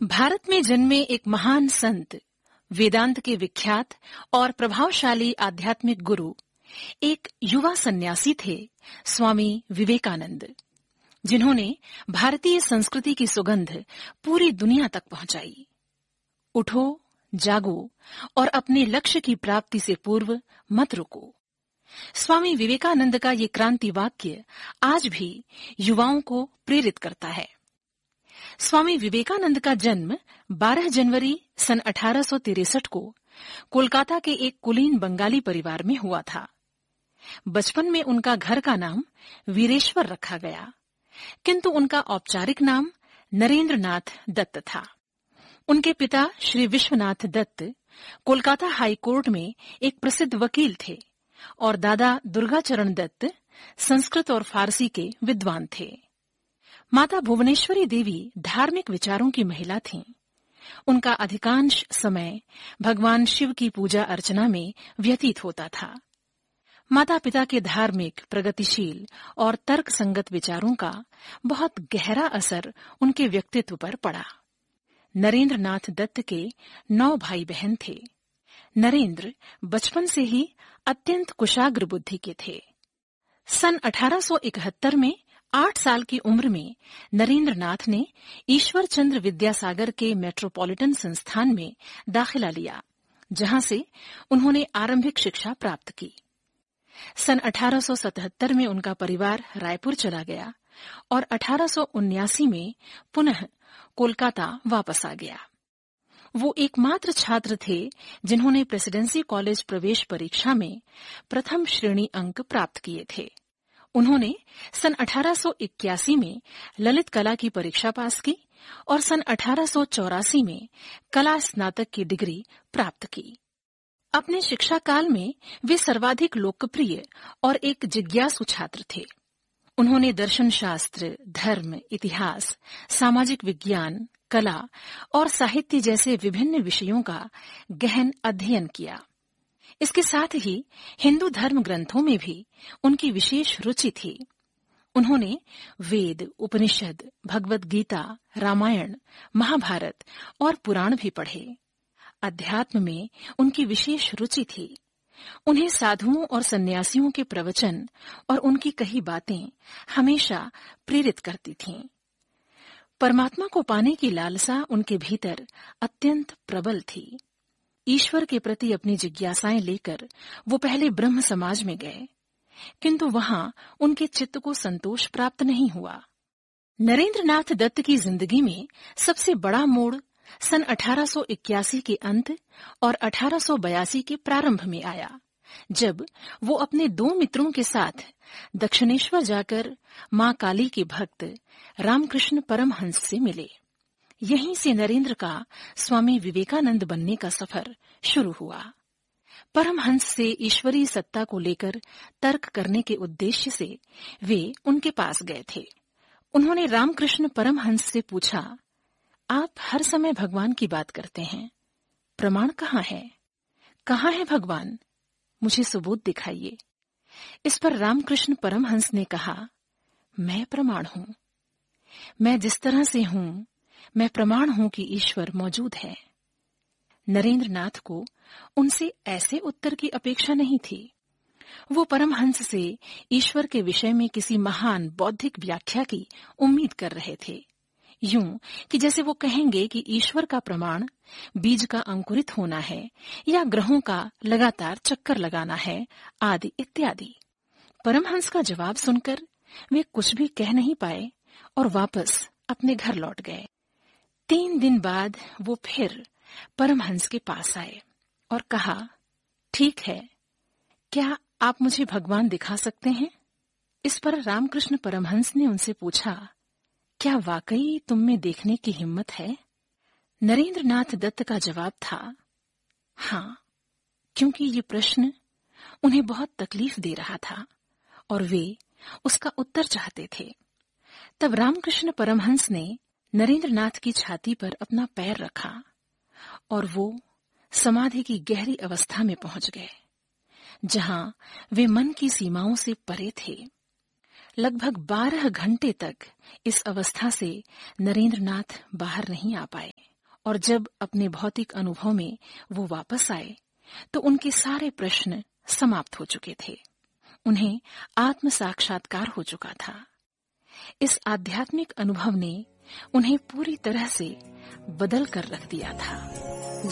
भारत में जन्मे एक महान संत, वेदांत के विख्यात और प्रभावशाली आध्यात्मिक गुरु, एक युवा सन्यासी थे, स्वामी विवेकानंद, जिन्होंने भारतीय संस्कृति की सुगंध पूरी दुनिया तक पहुंचाई। उठो, जागो और अपने लक्ष्य की प्राप्ति से पूर्व मत रुको। स्वामी विवेकानंद का ये क्रांति वाक्य आज भी युवाओं को प्रेरित करता है। स्वामी विवेकानंद का जन्म 12 जनवरी सन 1863 को कोलकाता के एक कुलीन बंगाली परिवार में हुआ था। बचपन में उनका घर का नाम वीरेश्वर रखा गया, किंतु उनका औपचारिक नाम नरेंद्र नाथ दत्त था। उनके पिता श्री विश्वनाथ दत्त कोलकाता हाई कोर्ट में एक प्रसिद्ध वकील थे और दादा दुर्गाचरण दत्त संस्कृत और फारसी के विद्वान थे। माता भुवनेश्वरी देवी धार्मिक विचारों की महिला थीं। उनका अधिकांश समय भगवान शिव की पूजा अर्चना में व्यतीत होता था। माता पिता के धार्मिक, प्रगतिशील और तर्क संगत विचारों का बहुत गहरा असर उनके व्यक्तित्व पर पड़ा। नरेंद्र नाथ दत्त के 9 भाई बहन थे। नरेंद्र बचपन से ही अत्यंत कुशाग्र बुद्धि के थे। सन 1871 में 8 साल की उम्र में नरेंद्र नाथ ने ईश्वर चंद्र विद्यासागर के मेट्रोपॉलिटन संस्थान में दाखिला लिया, जहां से उन्होंने आरंभिक शिक्षा प्राप्त की। सन 1877 में उनका परिवार रायपुर चला गया और 1879 में पुनः कोलकाता वापस आ गया। वो एकमात्र छात्र थे जिन्होंने प्रेसिडेंसी कॉलेज प्रवेश परीक्षा में प्रथम श्रेणी अंक प्राप्त किए थे। उन्होंने सन 1881 में ललित कला की परीक्षा पास की और सन 1884 में कला स्नातक की डिग्री प्राप्त की। अपने शिक्षा काल में वे सर्वाधिक लोकप्रिय और एक जिज्ञासु छात्र थे। उन्होंने दर्शन शास्त्र, धर्म, इतिहास, सामाजिक विज्ञान, कला और साहित्य जैसे विभिन्न विषयों का गहन अध्ययन किया। इसके साथ ही हिंदू धर्म ग्रंथों में भी उनकी विशेष रुचि थी। उन्होंने वेद, उपनिषद, भगवद गीता, रामायण, महाभारत और पुराण भी पढ़े। अध्यात्म में उनकी विशेष रुचि थी। उन्हें साधुओं और सन्यासियों के प्रवचन और उनकी कही बातें हमेशा प्रेरित करती थीं। परमात्मा को पाने की लालसा उनके भीतर अत्यंत प्रबल थी। ईश्वर के प्रति अपनी जिज्ञासाएं लेकर वो पहले ब्रह्म समाज में गए, किंतु वहां उनके चित्त को संतोष प्राप्त नहीं हुआ। नरेंद्र नाथ दत्त की जिंदगी में सबसे बड़ा मोड़ सन 1881 के अंत और 1882 के प्रारंभ में आया, जब वो अपने 2 मित्रों के साथ दक्षिणेश्वर जाकर मां काली के भक्त रामकृष्ण परमहंस से मिले। यहीं से नरेंद्र का स्वामी विवेकानंद बनने का सफर शुरू हुआ। परमहंस से ईश्वरीय सत्ता को लेकर तर्क करने के उद्देश्य से वे उनके पास गए थे। उन्होंने रामकृष्ण परमहंस से पूछा, आप हर समय भगवान की बात करते हैं, प्रमाण कहाँ है? कहाँ है भगवान? मुझे सबूत दिखाइए। इस पर रामकृष्ण परमहंस ने कहा, मैं प्रमाण हूं। मैं जिस तरह से हूं, मैं प्रमाण हूं कि ईश्वर मौजूद है। नरेंद्र नाथ को उनसे ऐसे उत्तर की अपेक्षा नहीं थी। वो परमहंस से ईश्वर के विषय में किसी महान बौद्धिक व्याख्या की उम्मीद कर रहे थे, यूं कि जैसे वो कहेंगे कि ईश्वर का प्रमाण बीज का अंकुरित होना है या ग्रहों का लगातार चक्कर लगाना है, आदि इत्यादि। परमहंस का जवाब सुनकर वे कुछ भी कह नहीं पाए और वापस अपने घर लौट गए। 3 दिन बाद वो फिर परमहंस के पास आए और कहा, ठीक है, क्या आप मुझे भगवान दिखा सकते हैं? इस पर रामकृष्ण परमहंस ने उनसे पूछा, क्या वाकई तुम में देखने की हिम्मत है? नरेंद्र नाथ दत्त का जवाब था, हाँ, क्योंकि ये प्रश्न उन्हें बहुत तकलीफ दे रहा था और वे उसका उत्तर चाहते थे। तब रामकृष्ण परमहंस ने नरेंद्र नाथ की छाती पर अपना पैर रखा और वो समाधि की गहरी अवस्था में पहुंच गए, जहां वे मन की सीमाओं से परे थे। लगभग 12 घंटे तक इस अवस्था से नरेंद्र नाथ बाहर नहीं आ पाए। और जब अपने भौतिक अनुभव में वो वापस आए तो उनके सारे प्रश्न समाप्त हो चुके थे। उन्हें आत्म साक्षात्कार हो चुका था। इस आध्यात्मिक अनुभव ने उन्हें पूरी तरह से बदल कर रख दिया था।